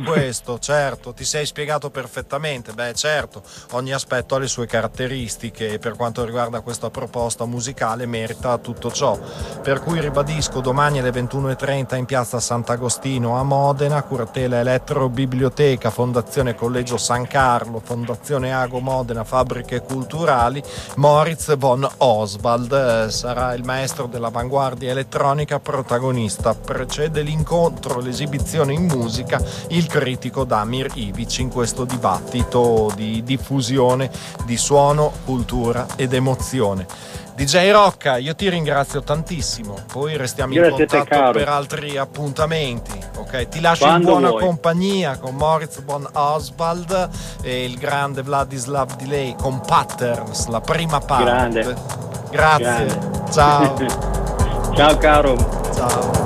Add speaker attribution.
Speaker 1: Questo, certo, ti sei spiegato perfettamente. Beh, certo, ogni aspetto ha le sue caratteristiche e per quanto riguarda questa proposta musicale merita tutto ciò. Per cui ribadisco, domani alle 21:30 in piazza Sant'Agostino a Modena, curatela Elettro Biblioteca, Fondazione Collegio San Carlo, Fondazione Ago Modena, Fabbriche Culturali, Moritz von Oswald sarà il maestro dell'avanguardia elettronica protagonista. Precede l'incontro, l'esibizione in musica, il critico Damir Ivic in questo dibattito di diffusione di suono, cultura ed emozione. DJ Rocca, io ti ringrazio tantissimo, poi restiamo in contatto per altri appuntamenti, ok? Ti lascio in buona compagnia con Moritz von Oswald e il grande Vladislav Delay con Patterns, la prima parte.
Speaker 2: Grande.
Speaker 1: Grazie.
Speaker 2: Grande.
Speaker 1: Ciao.
Speaker 2: Ciao caro.
Speaker 1: Ciao.